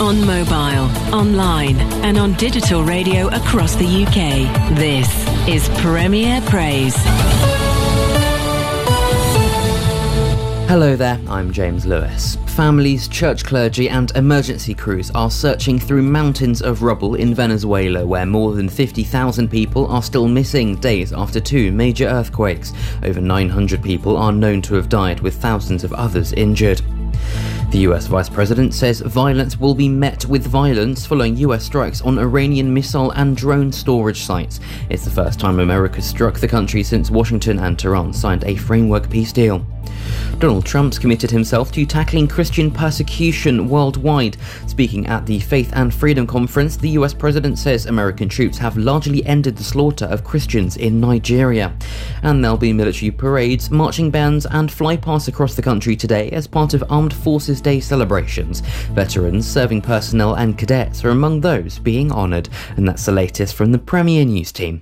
On mobile, online and on digital radio across the UK. This is Premier Praise. Hello there, I'm James Lewis. Families, church clergy and emergency crews are searching through mountains of rubble in Venezuela, where more than 50,000 people are still missing days after two major earthquakes. Over 900 people are known to have died, with thousands of others injured. The US Vice President says violence will be met with violence following US strikes on Iranian missile and drone storage sites. It's the first time America struck the country since Washington and Tehran signed a framework peace deal. Donald Trump's committed himself to tackling Christian persecution worldwide. Speaking at the Faith and Freedom Conference, the US President says American troops have largely ended the slaughter of Christians in Nigeria. And there'll be military parades, marching bands and flypasts across the country today as part of Armed Forces Day celebrations. Veterans, serving personnel and cadets are among those being honoured. And that's the latest from the Premier News team.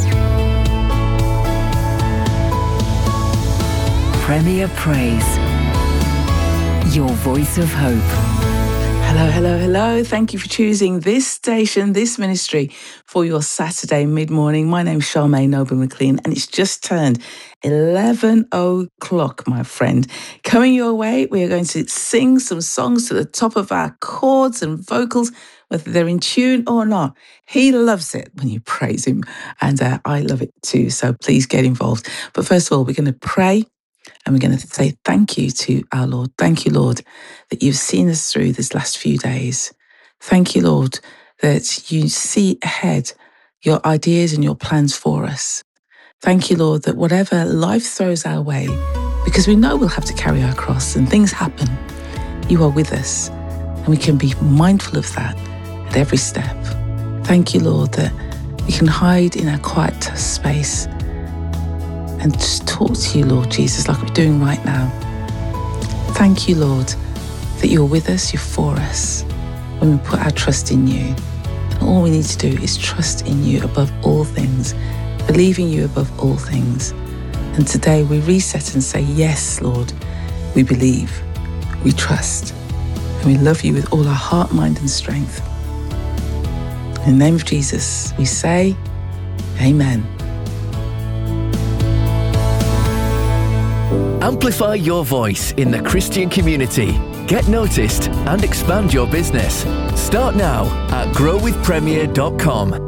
Premier Praise. Your voice of hope. Hello, hello, hello. Thank you for choosing this station, this ministry for your Saturday mid-morning. My name's Charmaine Noble-McLean and it's just turned 11 o'clock, my friend. Coming your way, we are going to sing some songs to the top of our chords and vocals, whether they're in tune or not. He loves it when you praise him, and I love it too, so please get involved. But first of all, we're going to pray. And we're going to say thank you to our Lord. Thank you, Lord, that you've seen us through this last few days. Thank you, Lord, that you see ahead your ideas and your plans for us. Thank you, Lord, that whatever life throws our way, because we know we'll have to carry our cross and things happen, you are with us. And we can be mindful of that at every step. Thank you, Lord, that we can hide in our quiet space and just talk to you, Lord Jesus, like we're doing right now. Thank you, Lord, that you're with us, you're for us, when we put our trust in you. And all we need to do is trust in you above all things, believe in you above all things. And today we reset and say, yes, Lord, we believe, we trust, and we love you with all our heart, mind and strength. In the name of Jesus, we say, amen. Amplify your voice in the Christian community. Get noticed and expand your business. Start now at growwithpremier.com.